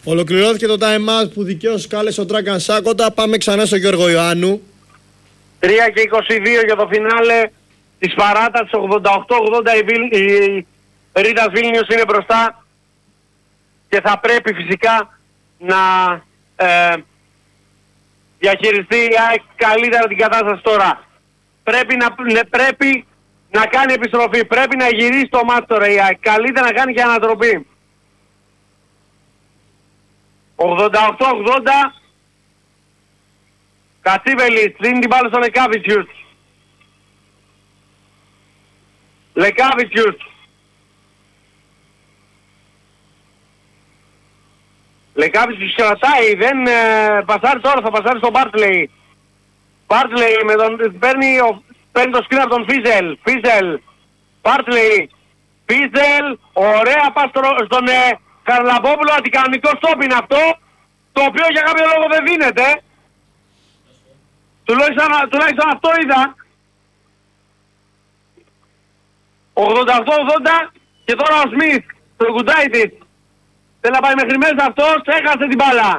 Ολοκληρώθηκε το time out που δικαίως κάλεσε ο Dragan Σάκοτα. Πάμε ξανά στο Γιώργο Ιωάννου. 3 και 22 για το φινάλε της παράτασης. 88-80 η Ρίτας Βίλνιους είναι μπροστά και θα πρέπει φυσικά να διαχειριστεί η ΑΕΚ καλύτερα την κατάσταση τώρα. Πρέπει να κάνει επιστροφή, πρέπει να γυρίσει το μάτι τώρα η ΑΕΚ. Καλύτερα να κάνει και ανατροπή. 88-80. Κατσίβελης δίνει την μπάλα στον Λεκάβιτσιους. Λεκάβιτσιους κρατάει, δεν πασάρει τώρα, θα πασάρει στον Μπάρτλεϊ. Μπάρτλεϊ παίρνει το σκριν από τον Φίζελ. Μπάρτλεϊ. Φίζελ, ωραία πας στον Καρλαμπόπουλο, αντικανονικό στόπ είναι αυτό, το οποίο για κάποιο λόγο δεν δίνεται. Τουλάχιστον αυτό είδα. 88-80 και τώρα ο Σμιθ, το Γκουντάιτης. Θέλει να πάει μέχρι μέσα αυτός, έχασε την μπάλα.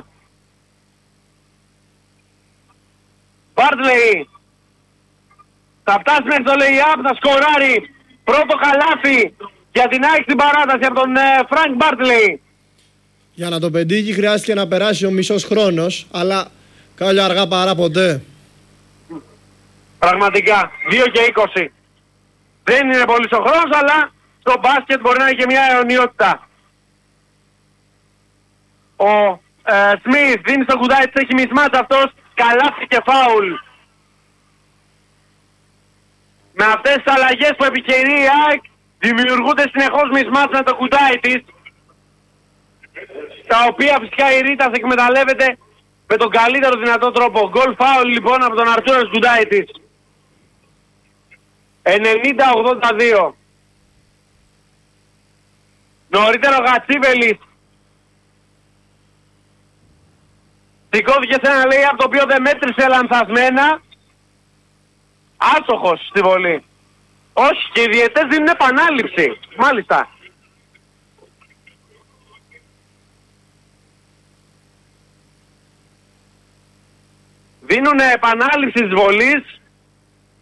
Μπάρτλεϊ. Θα φτάσει μέχρι το lay-up, θα σκοράρει πρώτο καλάθι για την ΑΕΚ στην παράταση από τον Φρανκ Μπάρτλεϊ. Για να το πετύχει χρειάστηκε να περάσει ο μισός χρόνος, αλλά καλό αργά παρά ποτέ. Πραγματικά, 2 και 20. Δεν είναι πολύ ο χρόνος, αλλά στο μπάσκετ μπορεί να έχει και μια αιωνιότητα. Ο Σμιθ δίνει στον Κουντάιτς, έχει μισμάτς αυτός, καλάθι και φάουλ. Με αυτές τις αλλαγές που επιχειρεί η ΑΕΚ δημιουργούνται συνεχώς μισμάτς με το Κουντάιτς, τα οποία φυσικά η Ρίτας εκμεταλλεύεται με τον καλύτερο δυνατό τρόπο. Γκολ φάουλ λοιπόν από τον Αρτούρας Γκουντάιτης. 90-82. Νωρίτερα ο Γατσίβελης σηκώθηκε σε ένα λέει από το οποίο δεν μέτρησε λανθασμένα. Άστοχος στη βολή. Όχι, και οι διαιτές δίνουν επανάληψη. Μάλιστα. Δίνουν επανάληψη της βολής.